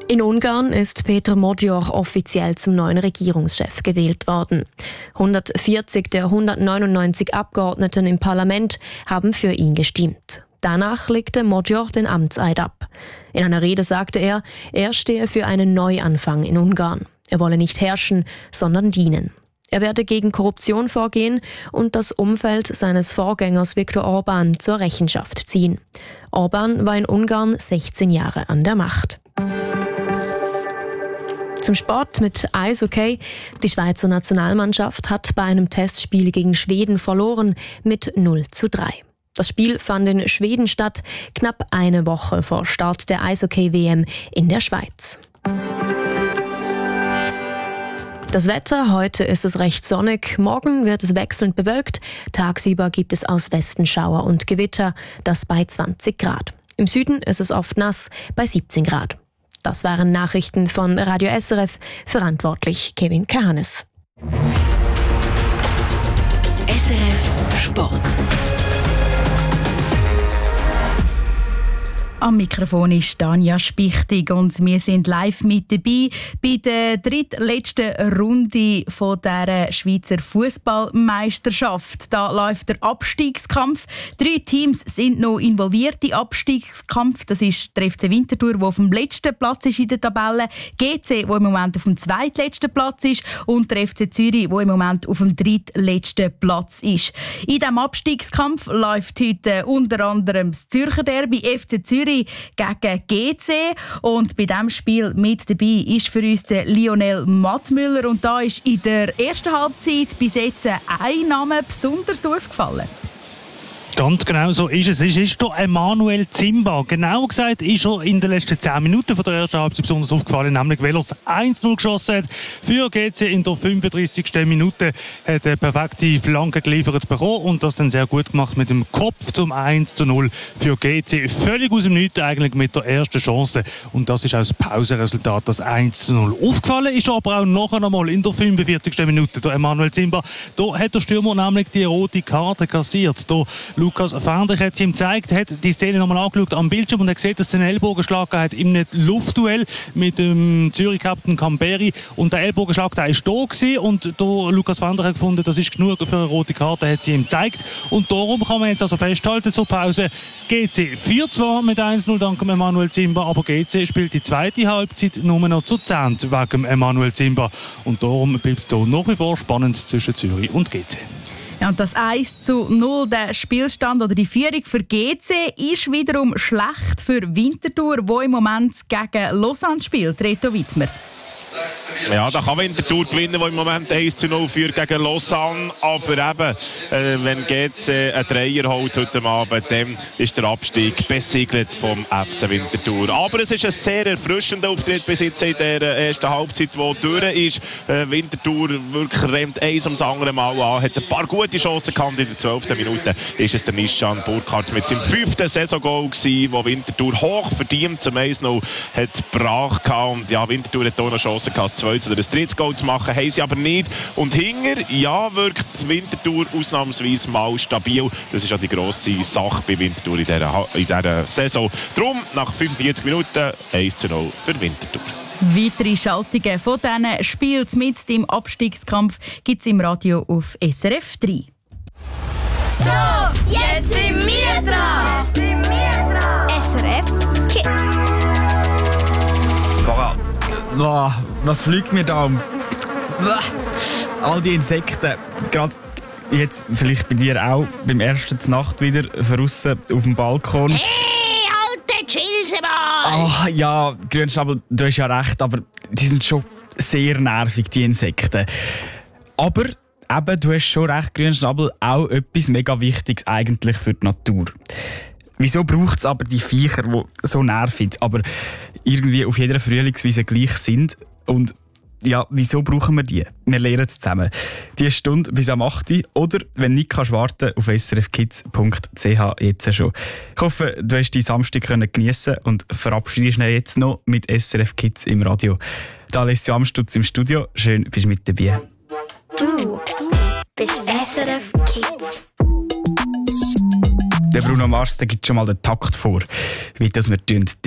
In Ungarn ist Péter Magyar offiziell zum neuen Regierungschef gewählt worden. 140 der 199 Abgeordneten im Parlament haben für ihn gestimmt. Danach legte Magyar den Amtseid ab. In einer Rede sagte er, er stehe für einen Neuanfang in Ungarn. Er wolle nicht herrschen, sondern dienen. Er werde gegen Korruption vorgehen und das Umfeld seines Vorgängers Viktor Orbán zur Rechenschaft ziehen. Orbán war in Ungarn 16 Jahre an der Macht. Zum Sport mit Eishockey. Die Schweizer Nationalmannschaft hat bei einem Testspiel gegen Schweden verloren mit 0:3. Das Spiel fand in Schweden statt, knapp eine Woche vor Start der Eishockey-WM in der Schweiz. Das Wetter, heute ist es recht sonnig, morgen wird es wechselnd bewölkt, tagsüber gibt es aus Westen Schauer und Gewitter, das bei 20 Grad. Im Süden ist es oft nass, bei 17 Grad. Das waren Nachrichten von Radio SRF, verantwortlich Kevin Kahanes. SRF Sport. Am Mikrofon ist Tanja Spichtig und wir sind live mit dabei bei der drittletzten Runde von dieser Schweizer Fußballmeisterschaft. Da läuft der Abstiegskampf. 3 Teams sind noch involviert im Abstiegskampf. Das ist der FC Winterthur, der auf dem letzten Platz ist in der Tabelle, GC, der im Moment auf dem zweitletzten Platz ist und der FC Zürich, der im Moment auf dem drittletzten Platz ist. In diesem Abstiegskampf läuft heute unter anderem das Zürcher Derby, FC Zürich gegen GC. Und bei diesem Spiel mit dabei ist für uns der Lionel Mattmüller. Und da ist in der ersten Halbzeit bis jetzt ein Name besonders aufgefallen. Ganz genau so ist es. Es ist der Emanuel Zimba. Genau gesagt ist er in den letzten 10 Minuten von der ersten Halbzeit besonders aufgefallen, nämlich weil er das 1:0 geschossen hat. Für GC in der 35. Minute hat er perfekte Flanke geliefert bekommen und das dann sehr gut gemacht mit dem Kopf zum 1:0 für GC. Völlig aus dem Nichts eigentlich mit der ersten Chance. Und das ist auch das Pausenresultat, das 1:0. Aufgefallen ist aber auch noch einmal in der 45. Minute der Emanuel Zimba. Da hat der Stürmer nämlich die rote Karte kassiert. Der Lukas Fendrich hat es ihm gezeigt, hat die Szene nochmal angeschaut am Bildschirm und hat gesehen, dass es einen Ellbogenschlag hat im Luftduell mit dem Zürich-Captain Camberi. Und der Ellbogenschlag, der war da gewesen. Und der Lukas Fendrich hat gefunden, das ist genug für eine rote Karte, hat sie ihm gezeigt. Und darum kann man jetzt also festhalten zur Pause, GC führt zwar mit 1:0 dank Emanuel Zimba, aber GC spielt die zweite Halbzeit nur noch zu 10 wegen Emanuel Zimba. Und darum bleibt es hier nach wie vor spannend zwischen Zürich und GC. Ja, und das 1:0, der Spielstand oder die Führung für GC ist wiederum schlecht für Winterthur, wo im Moment gegen Lausanne spielt. Reto Wittmer. Ja, da kann Winterthur gewinnen, wo im Moment 1:0 führt gegen Lausanne. Aber eben, wenn GC einen Dreier holt heute Abend, dann ist der Abstieg besiegelt vom FC Winterthur. Aber es ist ein sehr erfrischender Auftritt bis jetzt in der ersten Halbzeit, die durch ist. Winterthur wirklich rennt eins ums andere Mal an, hat ein paar gute Chancen gehabt. In der 12. Minute ist es der Nishan Burkhardt mit seinem 5. Saisongoal gewesen, wo Winterthur hoch verdient zum 1:0 hat gebracht. Und ja, Winterthur hat auch noch Chancen gehabt, das 2. oder das 3. Goal zu machen, haben sie aber nicht. Und hinger, ja, wirkt Winterthur ausnahmsweise mal stabil. Das ist ja die grosse Sache bei Winterthur in dieser Saison. Darum, nach 45 Minuten 1:0 für Winterthur. Weitere Schaltungen von diesen Spielen mit dem Abstiegskampf gibt es im Radio auf SRF 3. So, jetzt sind wir dran! SRF Kids. Was fliegt mir da um? All die Insekten. Gerade jetzt vielleicht bei dir auch beim ersten Nacht wieder draussen auf dem Balkon. Hey, alte Chilseball! Ah, ja, Grünschnabel, du hast ja recht, aber die sind schon sehr nervig, die Insekten. Aber eben, du hast schon recht, Grünschnabel, auch etwas mega Wichtiges eigentlich für die Natur. Wieso braucht es aber die Viecher, die so nerven, aber irgendwie auf jeder Frühlingswiese gleich sind? Und ja, wieso brauchen wir die? Wir lernen es zusammen. Die Stunde bis am 8. Oder, wenn nicht kannst warten, auf srfkids.ch jetzt schon. Ich hoffe, du hast die Samstag geniessen und verabschiedest dich jetzt noch mit SRF Kids im Radio. Da Alessio Amstutz im Studio. Schön, bist du mit dabei. Du bist SRF Kids. Der Bruno Mars, der gibt schon mal den Takt vor, wie das wir tun.